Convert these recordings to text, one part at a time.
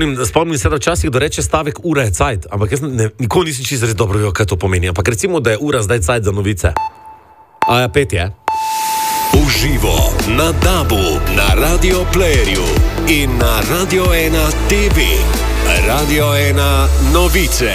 spomnim se, da včasih doreče stavek ura je cajt, ampak jaz nikoli nisem čisto res dobro vedel, kaj to pomeni. Ampak recimo, da je ura zdaj cajt za novice. A ja, 5 je. Uživo na DAB-u, na Radio Playerju in na Radio 1 TV. Radio 1 novice.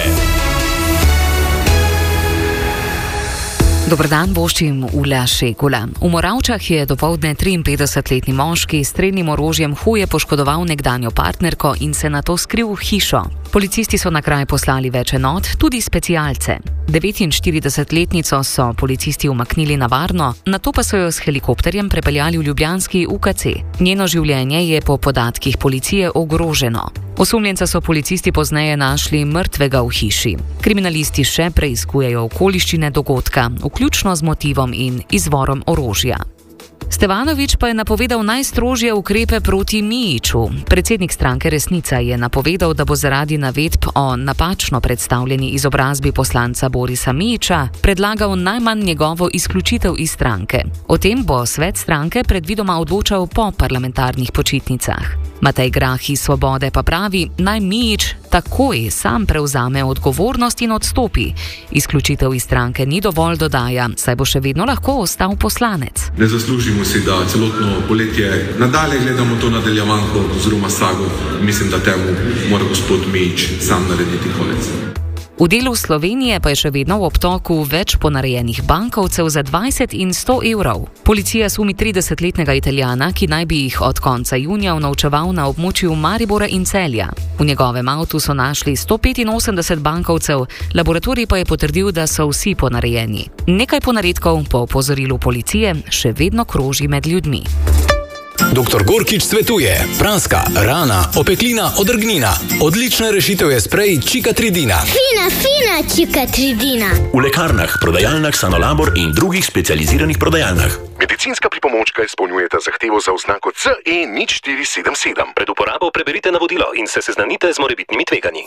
Dober dan, voščim Ula Šekula. V Moravčah je dopoldne 53-letni moški s strelnim orožjem huje poškodoval nekdanjo partnerko in se nato skril v hišo. Policisti so na kraj poslali več enot, tudi specialce. 49-letnico so policisti umaknili na varno, nato pa so jo s helikopterjem prepeljali v ljubljanski UKC. Njeno življenje je po podatkih policije ogroženo. Osumljenca so policisti pozneje našli mrtvega v hiši. Kriminalisti še preiskujejo okoliščine dogodka, vključno z motivom in izvorom orožja. Stevanović pa je napovedal najstrožje ukrepe proti Mijiću. Predsednik stranke Resnica je napovedal, da bo zaradi navedb o napačno predstavljeni izobrazbi poslanca Borisa Mijića predlagal najmanj njegovo izključitev iz stranke. O tem bo svet stranke predvidoma odločal po parlamentarnih počitnicah. Matej Grah iz Svobode pa pravi, naj Mijić takoj sam prevzame odgovornost in odstopi. Izključitev iz stranke ni dovolj, dodaja, saj bo še vedno lahko ostal poslanec. Ne zaslužimo si, da celotno poletje nadalje gledamo to nadaljevanko oziroma sago. Mislim, da temu mora gospod Mijić sam narediti konec. V delu Slovenije pa je še vedno v obtoku več ponarejenih bankovcev za 20 in 100 evrov. Policija sumi 30-letnega Italijana, ki naj bi jih od konca junija unovčeval na območju Maribora in Celja. V njegovem avtu so našli 185 bankovcev, laboratorij pa je potrdil, da so vsi ponarejeni. Nekaj ponaredkov po opozorilu policije še vedno kroži med ljudmi. Dr. Gorkič svetuje: praska, rana, opeklina, odrgnina. Odlična rešitev je sprej Čikatridina. Fina Čikatridina. V lekarnah, prodajalnah Sanolabor in drugih specializiranih prodajalnah. Medicinska pripomočka izpolnjujeta zahtevo za oznako CE 0477. Pred uporabo preberite navodilo in se seznanite z morebitnimi tveganji.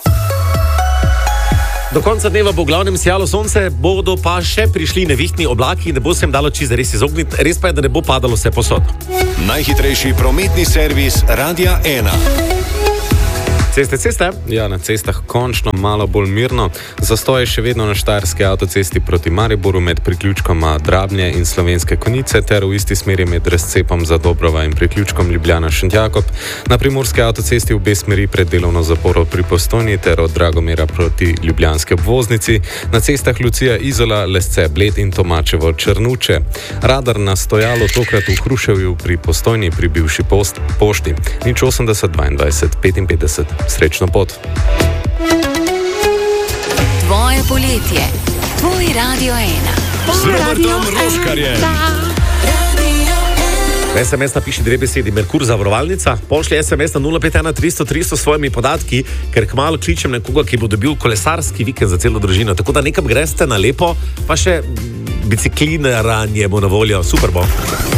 Do konca dneva bo v glavnem sijalo sonce, bodo pa še prišli nevihtni oblaki in ne bo se jim dalo čisto res izogniti, res pa je, da ne bo padalo vse posod. Najhitrejši prometni servis Radia 1. Ceste. Ja, na cestah končno malo bolj mirno. Zastoj je še vedno na Štajerski avtocesti proti Mariboru med priključkoma Drabnje in Slovenske Konjice ter v isti smeri med razcepom za Dobrova in priključkom Ljubljana-Šentjakob. Na Primorski avtocesti v obe smeri pred delovno zaporo pri Postojni ter od Dragomera proti Ljubljanski obvoznici. Na cestah Lucija Izola, Lesce Bled in Tomačevo Črnuče. Radar na stojalo tokrat v Hruševju pri Postojni pri bivši pošti. 080 22 55. Srečno pot. Tvoje poletje, tvoj Radio 1. Z Robertom Roškarjem. SMS napiši 2 besedi, Merkur zavarovalnica, pošlji SMS na 051 300 300 s svojimi podatki, ker kmalu kličem nekoga, ki bo dobil kolesarski vikend za celo družino. Tako da nekam greste na lepo, pa še biciklinaranje bo na voljo. Super bo.